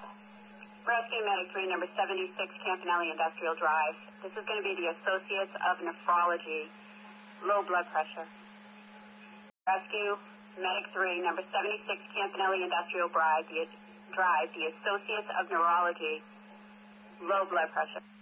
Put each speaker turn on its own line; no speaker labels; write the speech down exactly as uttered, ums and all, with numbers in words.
Rescue Medic three, number seventy-six, Campanelli Industrial Drive. This is going to be the Associates of Nephrology, low blood pressure. Rescue Medic three, number seventy-six, Campanelli Industrial Drive, the, Drive, the Associates of Neurology, low blood pressure.